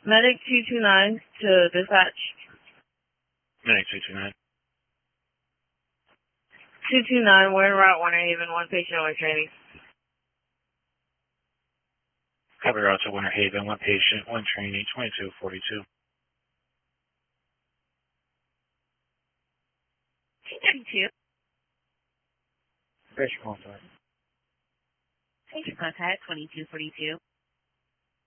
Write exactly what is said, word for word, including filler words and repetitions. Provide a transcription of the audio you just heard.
Medic two two nine to dispatch. Medic two two nine. two two nine, we're en route, Winter Haven, one patient, one training. Copy route to Winter Haven, one patient, one trainee, twenty-two forty-two. thirty-two. Patient contact. Patient contact, twenty-two forty-two.